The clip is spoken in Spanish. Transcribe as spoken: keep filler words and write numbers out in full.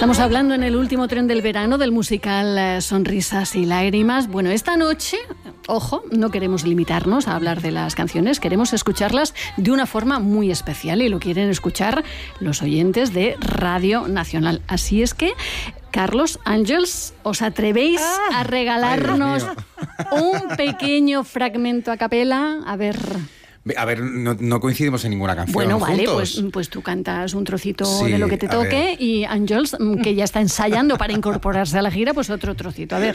Estamos hablando en el último tren del verano del musical eh, Sonrisas y Lágrimas. Bueno, esta noche, ojo, no queremos limitarnos a hablar de las canciones, queremos escucharlas de una forma muy especial y lo quieren escuchar los oyentes de Radio Nacional. Así es que, Carlos, Ángels, ¿os atrevéis ah, a regalarnos ay, un pequeño fragmento a capela? A ver... A ver, no, no coincidimos en ninguna canción. Bueno, vale, juntos. pues, pues tú cantas un trocito sí, de lo que te toque y Ángels, que ya está ensayando para incorporarse a la gira, pues otro trocito. A ver.